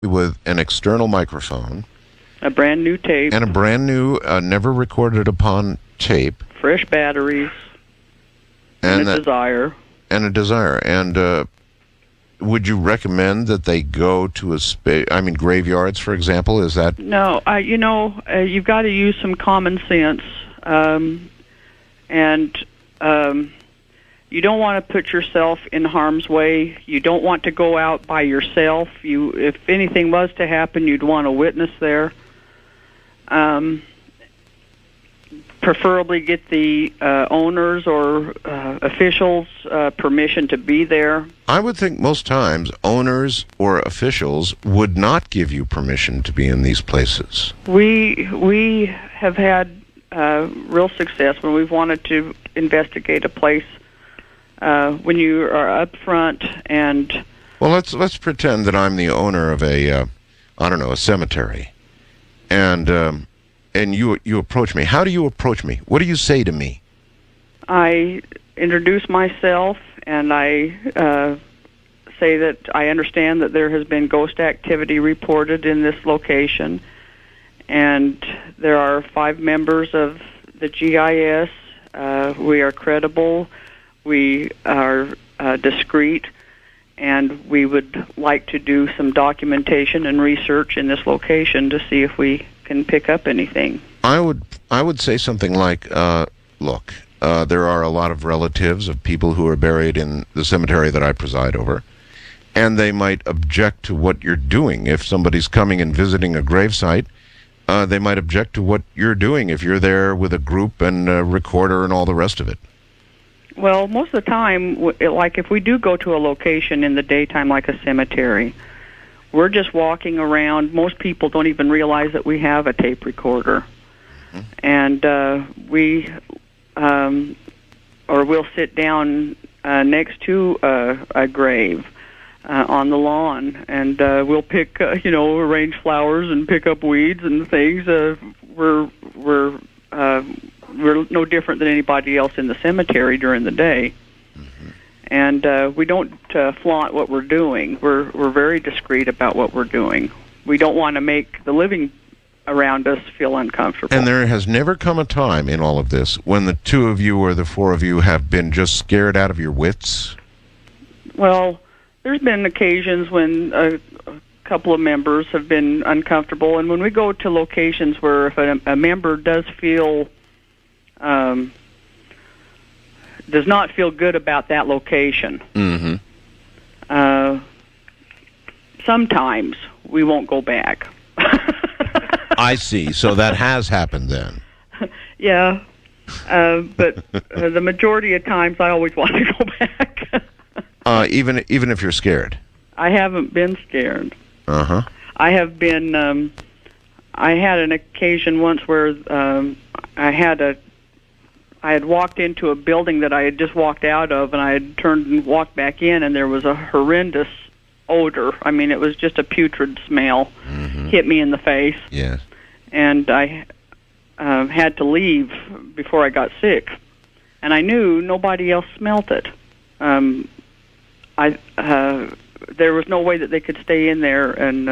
with an external microphone, a brand new tape, and a brand new, never recorded upon tape, fresh batteries, and a desire. And a desire. And would you recommend that they go to graveyards, for example? Is that... No, you've got to use some common sense. You don't want to put yourself in harm's way. You don't want to go out by yourself. If anything was to happen, you'd want a witness there. Preferably get the owners or officials' permission to be there. I would think most times owners or officials would not give you permission to be in these places. We have had real success when we've wanted to investigate a place. When you are up front and... Well, let's pretend that I'm the owner of a cemetery, and you approach me. How do you approach me? What do you say to me? I introduce myself, and I say that I understand that there has been ghost activity reported in this location, and there are 5 members of the GIS. We are credible. We are discreet, and we would like to do some documentation and research in this location to see if we can pick up anything. I would say something like, look, there are a lot of relatives of people who are buried in the cemetery that I preside over, and they might object to what you're doing. If somebody's coming and visiting a gravesite, they might object to what you're doing if you're there with a group and a recorder and all the rest of it. Well, most of the time, like if we do go to a location in the daytime, like a cemetery, we're just walking around. Most people don't even realize that we have a tape recorder. And we'll sit down next to a grave on the lawn, and we'll pick, arrange flowers and pick up weeds and things. We're no different than anybody else in the cemetery during the day. And we don't flaunt what we're doing. We're very discreet about what we're doing. We don't want to make the living around us feel uncomfortable. And there has never come a time in all of this when the 2 of you or the 4 of you have been just scared out of your wits? Well, there's been occasions when a couple of members have been uncomfortable, and when we go to locations where if a member does not feel good about that location. Sometimes we won't go back. I see. So that has happened then. Yeah. But the majority of times I always want to go back. Even if you're scared? I haven't been scared. Uh-huh. I have been... I had an occasion once where I had walked into a building that I had just walked out of, and I had turned and walked back in, and there was a horrendous odor. I mean, it was just a putrid smell. Hit me in the face. Yes. And I had to leave before I got sick. And I knew nobody else smelt it. There was no way that they could stay in there and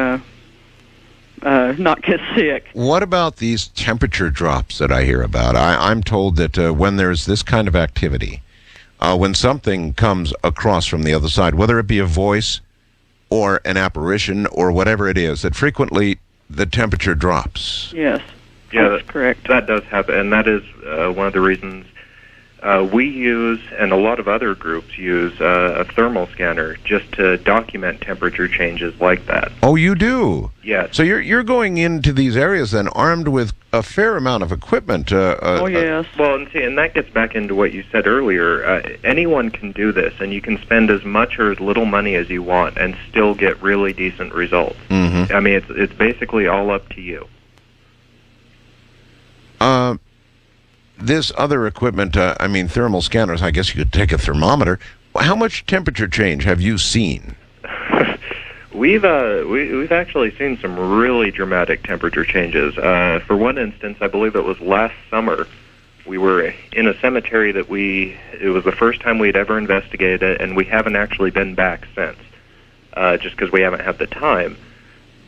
not get sick. What about these temperature drops that I hear about? I'm told that when there's this kind of activity, when something comes across from the other side, whether it be a voice or an apparition or whatever it is, that frequently the temperature drops. Yes, yeah, that's correct. That does happen, and that is one of the reasons we use, and a lot of other groups use, a thermal scanner just to document temperature changes like that. Oh, you do? Yes. So you're going into these areas then armed with a fair amount of equipment. Oh, yes. Well, and that gets back into what you said earlier. Anyone can do this, and you can spend as much or as little money as you want and still get really decent results. Mm-hmm. I mean, it's basically all up to you. This other equipment, thermal scanners, I guess you could take a thermometer. How much temperature change have you seen? We've actually seen some really dramatic temperature changes. For one instance, I believe it was last summer, we were in a cemetery that it was the first time we'd ever investigated it, and we haven't actually been back since, just because we haven't had the time.